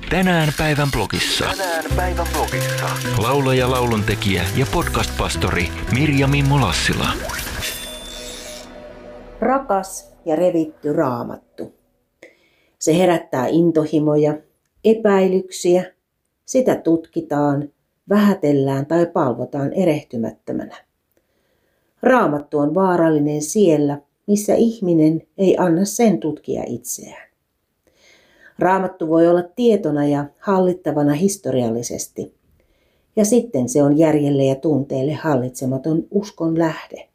Tänään päivän blogissa. Laulaja, lauluntekijä ja podcast-pastori Mirja-Mimmo Lassila. Rakas ja revitty Raamattu. Se herättää intohimoja, epäilyksiä, sitä tutkitaan, vähätellään tai palvotaan erehtymättömänä. Raamattu on vaarallinen siellä, missä ihminen ei anna sen tutkia itseään. Raamattu voi olla tietona ja hallittavana historiallisesti, ja sitten se on järjelle ja tunteelle hallitsematon uskon lähde.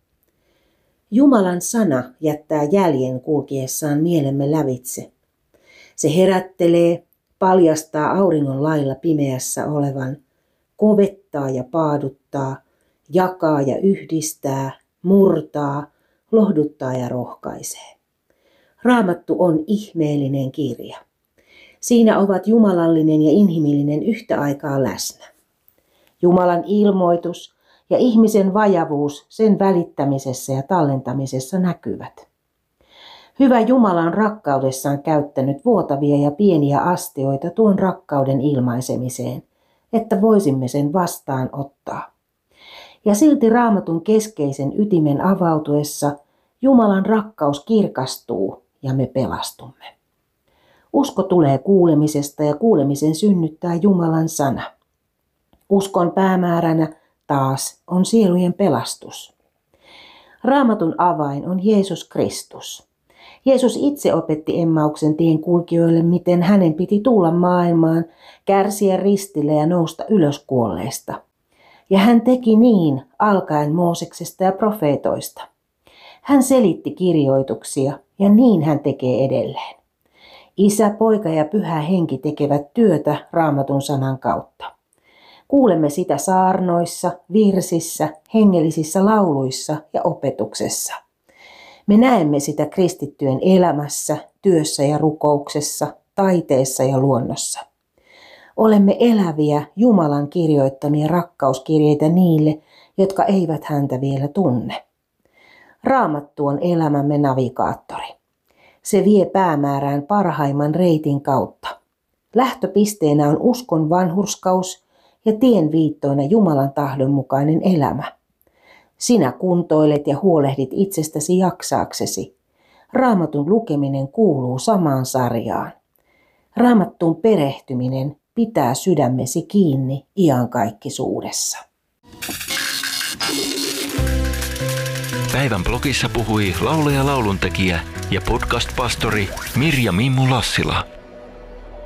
Jumalan sana jättää jäljen kulkiessaan mielemme lävitse. Se herättelee, paljastaa auringon lailla pimeässä olevan, kovettaa ja paaduttaa, jakaa ja yhdistää, murtaa, lohduttaa ja rohkaisee. Raamattu on ihmeellinen kirja. Siinä ovat jumalallinen ja inhimillinen yhtä aikaa läsnä. Jumalan ilmoitus ja ihmisen vajavuus sen välittämisessä ja tallentamisessa näkyvät. Hyvä Jumala on rakkaudessaan käyttänyt vuotavia ja pieniä astioita tuon rakkauden ilmaisemiseen, että voisimme sen vastaanottaa. Ja silti Raamatun keskeisen ytimen avautuessa Jumalan rakkaus kirkastuu ja me pelastumme. Usko tulee kuulemisesta ja kuulemisen synnyttää Jumalan sana. Uskon päämääränä taas on sielujen pelastus. Raamatun avain on Jeesus Kristus. Jeesus itse opetti Emmauksen tien kulkijoille, miten hänen piti tulla maailmaan, kärsiä ristille ja nousta ylös kuolleista. Ja hän teki niin alkaen Mooseksesta ja profeetoista. Hän selitti kirjoituksia ja niin hän tekee edelleen. Isä, Poika ja Pyhä Henki tekevät työtä Raamatun sanan kautta. Kuulemme sitä saarnoissa, virsissä, hengellisissä lauluissa ja opetuksessa. Me näemme sitä kristittyjen elämässä, työssä ja rukouksessa, taiteessa ja luonnossa. Olemme eläviä Jumalan kirjoittamia rakkauskirjeitä niille, jotka eivät häntä vielä tunne. Raamattu on elämämme navigaattori. Se vie päämäärään parhaimman reitin kautta. Lähtöpisteenä on uskon vanhurskaus ja tien viittoina Jumalan tahdon mukainen elämä. Sinä kuntoilet ja huolehdit itsestäsi jaksaaksesi. Raamatun lukeminen kuuluu samaan sarjaan. Raamattuun perehtyminen pitää sydämesi kiinni iankaikkisuudessa. Päivän blogissa puhui laulaja, lauluntekijä ja podcast-pastori Mirja-Mimmo Lassila.